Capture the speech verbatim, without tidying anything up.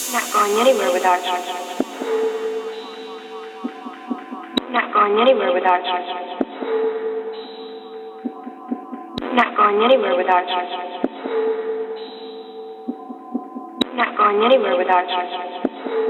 Not going anywhere without you. Not going anywhere without you. Not going anywhere without you. Not going anywhere without you.